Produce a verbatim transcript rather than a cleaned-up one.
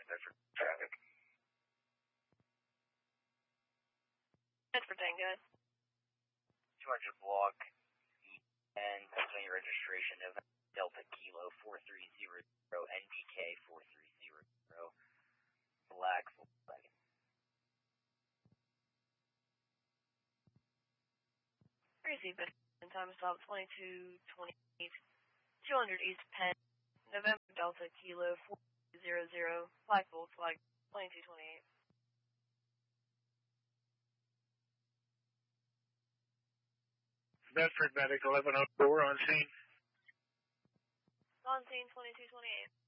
Bedford traffic. Bedford Tango. two hundred block and Pennsylvania registration of Delta Kilo four three zero zero N D K four three zero zero. Black Volkswagen. Crazy, but in time stop twenty-two twenty-eight, two hundred East Penn, November Delta Kilo four zero zero, Black Volkswagen, twenty-two twenty-eight. Bedford Medic eleven oh four on scene. On scene twenty-two twenty-eight.